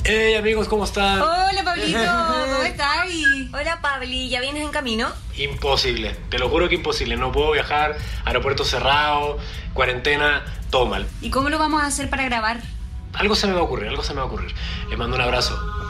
Hey amigos, ¿cómo están? Hola Pablito, ¿cómo estás? Hola Pabli, ¿ya vienes en camino? Imposible, te lo juro que imposible. No puedo viajar, aeropuerto cerrado, cuarentena, todo mal. ¿Y cómo lo vamos a hacer para grabar? Algo se me va a ocurrir. Les mando un abrazo.